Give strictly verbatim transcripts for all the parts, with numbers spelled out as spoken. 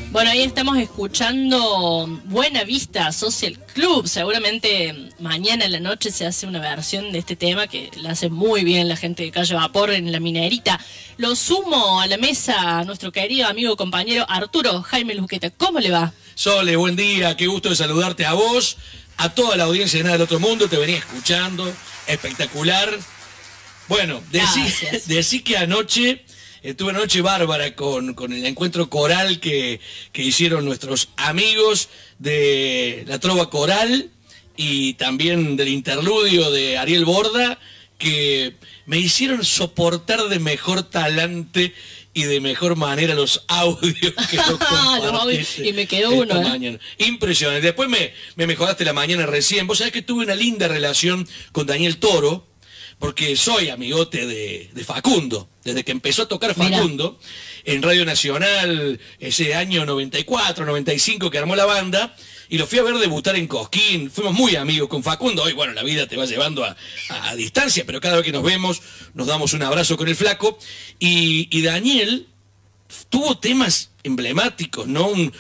Bueno, ahí estamos escuchando Buena Vista Social Club. Seguramente mañana en la noche se hace una versión de este tema que la hace muy bien la gente de Calle Vapor en La Minerita. Lo sumo a la mesa a nuestro querido amigo compañero Arturo Jaime Luqueta. ¿Cómo le va? Sole, buen día, qué gusto de saludarte a vos, a toda la audiencia de Nada del Otro Mundo, te venía escuchando, espectacular. Bueno, decí, decí que anoche... Estuve una noche bárbara con, con el encuentro coral que, que hicieron nuestros amigos de la Trova Coral y también del interludio de Ariel Borda, que me hicieron soportar de mejor talante y de mejor manera los audios que los compartiste. Y me quedó uno, mañana. ¿eh? Impresionante. Después me, me mejoraste la mañana recién. Vos sabés que tuve una linda relación con Daniel Toro, porque soy amigote de, de Facundo, desde que empezó a tocar Facundo, Mira. en Radio Nacional, ese año noventa y cuatro, noventa y cinco que armó la banda, y lo fui a ver debutar en Cosquín, fuimos muy amigos con Facundo, hoy bueno, la vida te va llevando a, a, a distancia, pero cada vez que nos vemos, nos damos un abrazo con el flaco, y, y Daniel tuvo temas emblemáticos, ¿no? Un,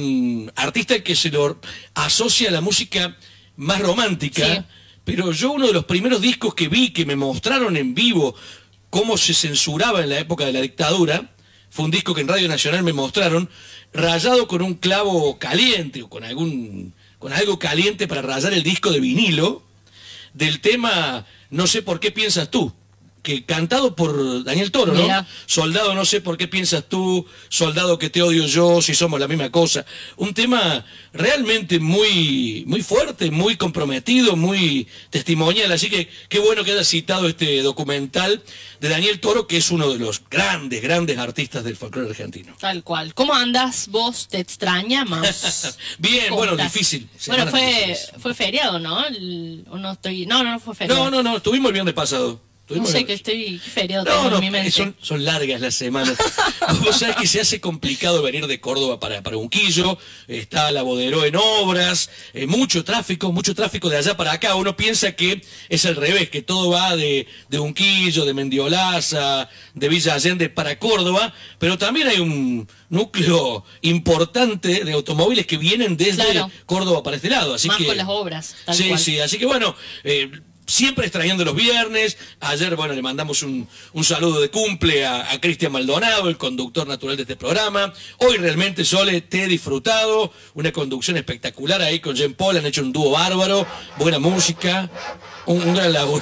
un artista que se lo asocia a la música más romántica, sí. Pero yo uno de los primeros discos que vi, que me mostraron en vivo cómo se censuraba en la época de la dictadura, fue un disco que en Radio Nacional me mostraron, rayado con un clavo caliente, o con algún con algo caliente para rayar el disco de vinilo, del tema No sé por qué piensas tú, que cantado por Daniel Toro, ¿no? Mira. Soldado, no sé por qué piensas tú, soldado que te odio yo, si somos la misma cosa. Un tema realmente muy, muy fuerte, muy comprometido, muy testimonial. Así que qué bueno que hayas citado este documental de Daniel Toro, que es uno de los grandes, grandes artistas del folclore argentino. Tal cual. ¿Cómo andas vos? ¿Te extrañamos? Bien, bueno, estás? difícil. Bueno, fue, fue feriado, ¿no? El, no, estoy, no, no, no fue feriado. No, no, no, estuvimos el viernes pasado. No sé, que estoy feriado no, no, no, en mi mente. Son, son largas las semanas. Vos sabés que se hace complicado venir de Córdoba para, para Unquillo, está la Boderó en obras, eh, mucho tráfico, mucho tráfico de allá para acá. Uno piensa que es al revés, que todo va de, de Unquillo, de Mendiolaza, de Villa Allende para Córdoba, pero también hay un núcleo importante de automóviles que vienen desde claro. Córdoba para este lado. Así Más que, con las obras. Tal sí, cual. sí, así que bueno... Eh, siempre extrañando los viernes. Ayer, bueno, le mandamos un, un saludo de cumple a, a Cristian Maldonado, el conductor natural de este programa. Hoy realmente, Sole, te he disfrutado. Una conducción espectacular ahí con Jean Paul. Han hecho un dúo bárbaro. Buena música. Un, un gran laburo.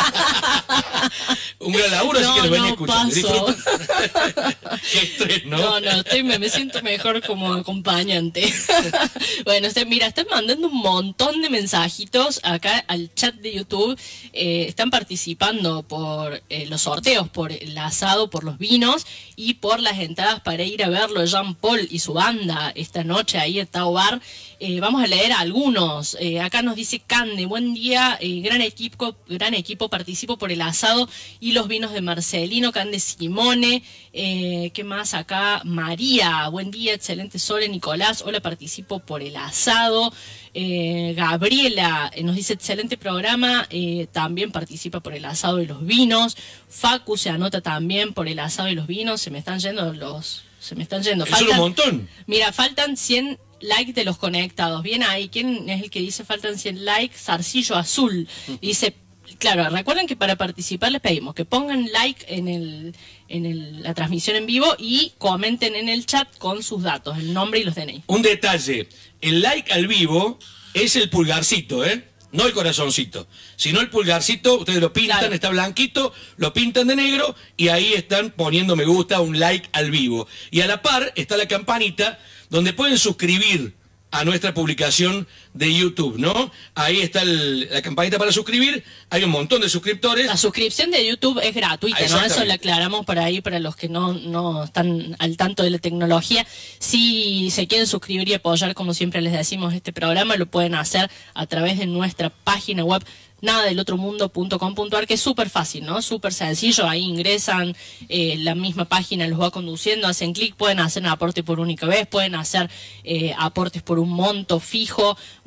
un gran laburo, no, así que lo ven no, escuchando. Qué estrés, ¿no? No, no, estoy, me, me siento mejor como acompañante. Bueno, usted, mira, están mandando un montón de mensajitos acá al chat de YouTube. Eh, están participando por eh, los sorteos, por el asado, por los vinos y por las entradas para ir a verlo Jean Paul y su banda esta noche ahí en Tao Bar. Eh, vamos a leer algunos. Eh, acá nos dice Cande, buen día, eh, gran equipo, gran equipo, participo por el asado y los vinos de Marcelino, Cande Simone. Eh, ¿Qué más acá? María, buen día, excelente Sole, Nicolás, hola, participo por el asado. Eh, Gabriela eh, nos dice excelente programa, eh, también participa por el asado y los vinos. Facu se anota también por el asado y los vinos. Se me están yendo los... Se me están yendo. Faltan, es un montón. Mira, faltan cien likes de los conectados. Bien ahí, ¿quién es el que dice faltan cien likes? Zarcillo Azul. Dice, claro, recuerden que para participar les pedimos que pongan like en el en el, la transmisión en vivo y comenten en el chat con sus datos, el nombre y los D N I. Un detalle, el like al vivo es el pulgarcito, ¿eh? No el corazoncito, sino el pulgarcito, ustedes lo pintan, claro. Está blanquito, lo pintan de negro y ahí están poniendo me gusta, un like al vivo. Y a la par está la campanita donde pueden suscribir a nuestra publicación de YouTube, ¿no? Ahí está el, la campanita para suscribir, hay un montón de suscriptores. La suscripción de YouTube es gratuita, ¿no? Eso lo aclaramos por ahí para los que no, no están al tanto de la tecnología. Si se quieren suscribir y apoyar, como siempre les decimos, este programa, lo pueden hacer a través de nuestra página web nada del otro mundo punto com punto ar, que es súper fácil, ¿no? Súper sencillo, ahí ingresan, eh, la misma página los va conduciendo, hacen clic, pueden hacer un aporte por única vez, pueden hacer eh, aportes por un monto fijo, bueno,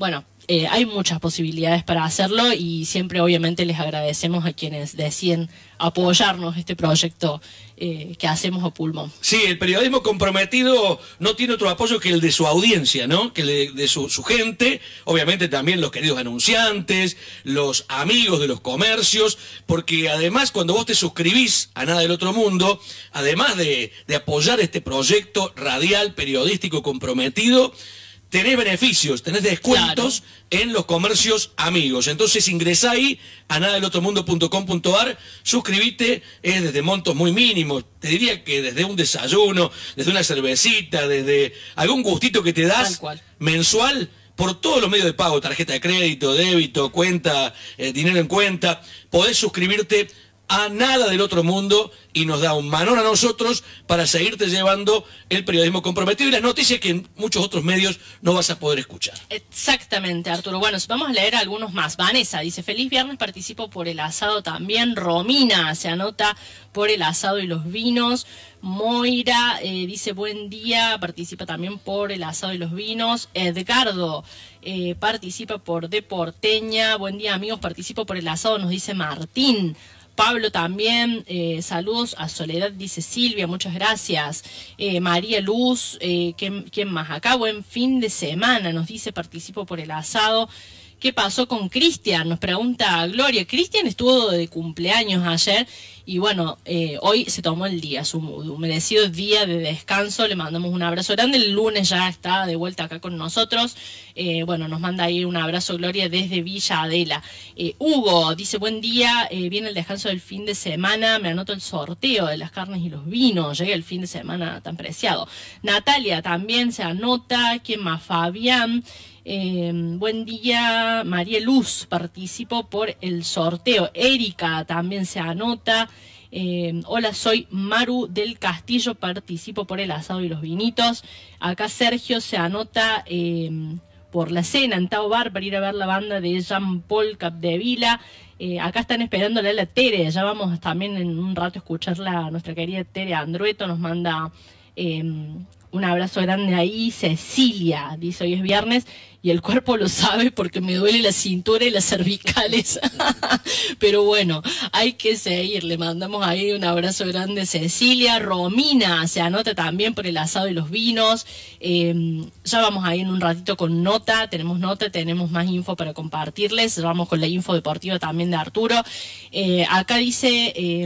eh, hay muchas posibilidades para hacerlo y siempre obviamente les agradecemos a quienes deciden apoyarnos este proyecto eh, que hacemos a pulmón. Sí, el periodismo comprometido no tiene otro apoyo que el de su audiencia, ¿no? Que el de, de su, su gente, obviamente también los queridos anunciantes, los amigos de los comercios, porque además cuando vos te suscribís a Nada del Otro Mundo, además de, de apoyar este proyecto radial, periodístico, comprometido, tenés beneficios, tenés descuentos claro. en los comercios amigos. Entonces ingresá ahí a nada del otro mundo punto com punto ar, suscribite, es desde montos muy mínimos, te diría que desde un desayuno, desde una cervecita, desde algún gustito que te das mensual, por todos los medios de pago, tarjeta de crédito, débito, cuenta, eh, dinero en cuenta, podés suscribirte a Nada del Otro Mundo y nos da un manón a nosotros para seguirte llevando el periodismo comprometido y las noticias que en muchos otros medios no vas a poder escuchar. Exactamente, Arturo. Bueno, vamos a leer algunos más. Vanessa dice, feliz viernes, participo por el asado también. Romina se anota por el asado y los vinos. Moira eh, dice, buen día, participa también por el asado y los vinos. Edgardo eh, participa por De Porteña. Buen día, amigos, participo por el asado, nos dice Martín. Pablo también, eh, saludos a Soledad, dice Silvia, muchas gracias. Eh, María Luz, eh, ¿quién, ¿quién más? Acá, buen fin de semana, nos dice, participo por el asado. ¿Qué pasó con Cristian? Nos pregunta Gloria. Cristian estuvo de cumpleaños ayer y bueno, eh, hoy se tomó el día, su merecido día de descanso. Le mandamos un abrazo grande. El lunes ya está de vuelta acá con nosotros. Eh, bueno, nos manda ahí un abrazo Gloria desde Villa Adela. Eh, Hugo dice, buen día, eh, viene el descanso del fin de semana. Me anoto el sorteo de las carnes y los vinos. Llega el fin de semana tan preciado. Natalia también se anota. ¿Quién más? Fabián. Eh, buen día, María Luz participó por el sorteo. Erika también se anota. Eh, hola, soy Maru del Castillo, participo por el asado y los vinitos. Acá Sergio se anota eh, por la cena en Tao Bar para ir a ver la banda de Jean Paul Capdevila. Eh, acá están esperándole a la Tere, ya vamos también en un rato a escucharla. Nuestra querida Tere Andrueto nos manda eh, un abrazo grande ahí. Cecilia dice, hoy es viernes y el cuerpo lo sabe porque me duele la cintura y las cervicales. Pero bueno, hay que seguir. Le mandamos ahí un abrazo grande a Cecilia. Romina se anota también por el asado y los vinos. Eh, ya vamos ahí en un ratito con nota. Tenemos nota, tenemos más info para compartirles. Vamos con la info deportiva también de Arturo. Eh, acá dice... Eh,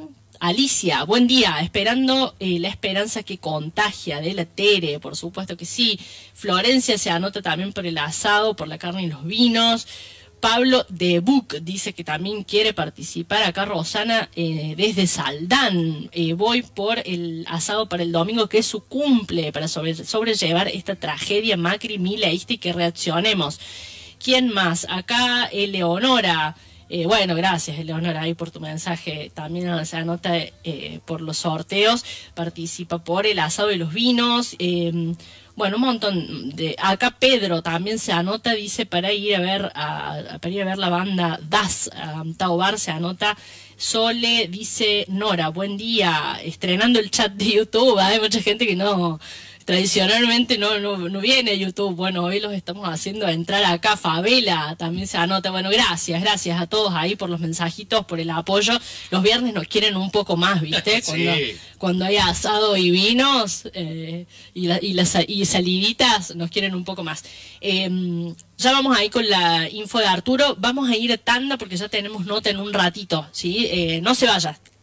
Alicia, buen día, esperando eh, la esperanza que contagia de la Tere, por supuesto que sí. Florencia se anota también por el asado, por la carne y los vinos. Pablo de Buc dice que también quiere participar. Acá Rosana eh, desde Saldán. Eh, voy por el asado para el domingo, que es su cumple, para sobre, sobrellevar esta tragedia Macri mileísta y que reaccionemos. ¿Quién más? Acá Eleonora. Eh, bueno, gracias Eleonora ahí por tu mensaje. También se anota eh, por los sorteos, participa por el asado y los vinos. Eh, bueno, un montón de... Acá Pedro también se anota, dice, para ir a ver a, para ir a ver la banda Das, a Tao Bar se anota. Sole dice, Nora, buen día, estrenando el chat de YouTube. Hay mucha gente que no... Tradicionalmente no, no, no viene a YouTube. Bueno, hoy los estamos haciendo entrar acá. Favela también se anota. Bueno, gracias, gracias a todos ahí por los mensajitos, por el apoyo. Los viernes nos quieren un poco más, ¿viste? Cuando, sí. cuando hay asado y vinos eh, y, la, y, las, y saliditas, nos quieren un poco más. Eh, ya vamos ahí con la info de Arturo. Vamos a ir a tanda porque ya tenemos nota en un ratito, ¿sí? Eh, no se vaya.